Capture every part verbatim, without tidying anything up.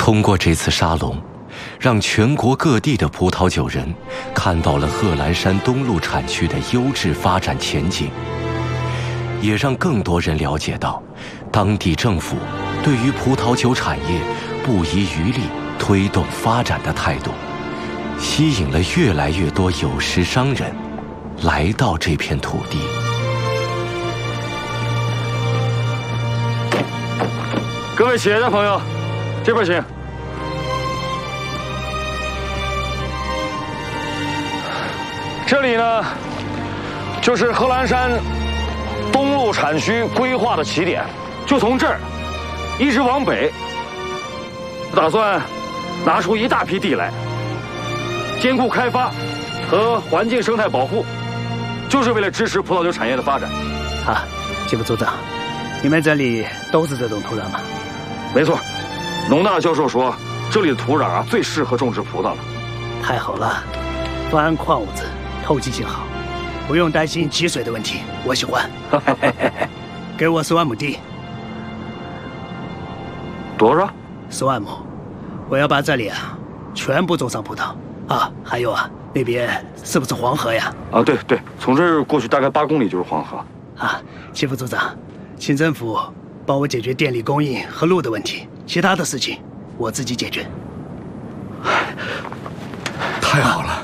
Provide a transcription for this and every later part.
通过这次沙龙，让全国各地的葡萄酒人看到了贺兰山东路产区的优质发展前景，也让更多人了解到，当地政府对于葡萄酒产业不遗余力推动发展的态度，吸引了越来越多有识商人来到这片土地。 各位企业家朋友，这边请。这里呢，就是贺兰山东路产区规划的起点，就从这儿一直往北，打算拿出一大批地来，兼顾开发和环境生态保护，就是为了支持葡萄酒产业的发展。 啊，季副组长，你们这里都是这种土壤吗？ 没错，农大教授说，这里的土壤啊最适合种植葡萄了。 太好了，富矿物质，透气性好，不用担心积水的问题，我喜欢。给我十万亩地。 多少？ 十万亩，我要把这里啊全部种上葡萄啊！还有啊，那边是不是黄河呀？ 啊，对对，从这儿过去大概八公里就是黄河。 啊，季副组长，请政府帮我解决电力供应和路的问题，其他的事情我自己解决。 太好了！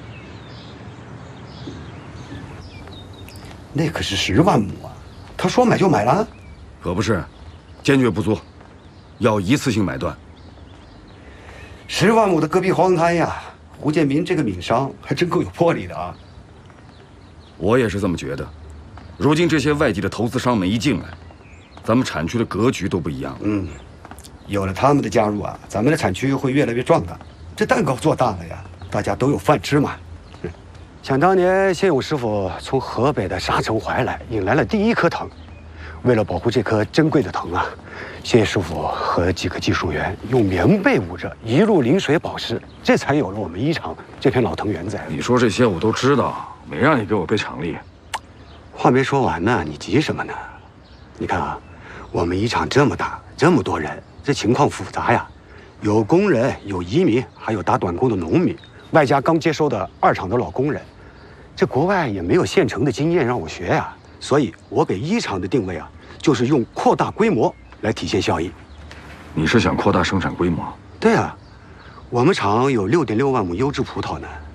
那可是十万亩啊！他说买就买了？ 可不是，坚决不做，要一次性买断。 十万亩的戈壁荒滩呀，胡建民这个闽商还真够有魄力的啊！ 我也是这么觉得。如今这些外地的投资商们一进来，咱们产区的格局都不一样了。 嗯，有了他们的加入啊，咱们的产区会越来越壮大。这蛋糕做大了呀，大家都有饭吃嘛。嗯、想当年，谢勇师傅从河北的沙城怀来，引来了第一颗藤。为了保护这颗珍贵的藤啊，谢师傅和几个技术员用棉被捂着，一路淋水保湿，这才有了我们一厂这片老藤原在。 你说这些我都知道，没让你给我备场力。 话没说完呢，你急什么呢？你看啊，我们一厂这么大，这么多人，这情况复杂呀，有工人，有移民，还有打短工的农民，外加刚接收的二厂的老工人。这国外也没有现成的经验让我学呀，所以我给一厂的定位啊，就是用扩大规模来体现效益。 你是想扩大生产规模？ 对啊，我们厂有六点六万亩优质葡萄呢。